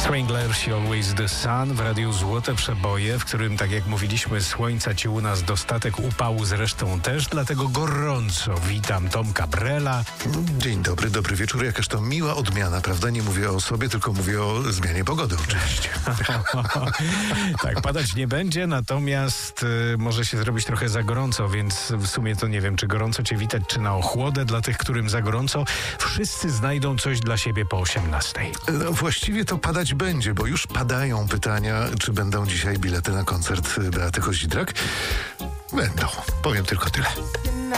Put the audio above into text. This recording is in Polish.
Stranglers Always the Sun w radiu Złote Przeboje, w którym, tak jak mówiliśmy, słońca ci u nas dostatek, upału zresztą też, dlatego gorąco witam Tomka Brela. Dzień dobry, dobry wieczór. Jakaż to miła odmiana, prawda? Nie mówię o sobie, tylko mówię o zmianie pogody oczywiście. Tak, padać nie będzie, natomiast może się zrobić trochę za gorąco, więc w sumie to nie wiem, czy gorąco cię witać, czy na ochłodę dla tych, którym za gorąco. Wszyscy znajdą coś dla siebie po 18. No, właściwie to padać będzie, bo już padają pytania, czy będą dzisiaj bilety na koncert Beaty Kozidrak. Będą, powiem tylko tyle.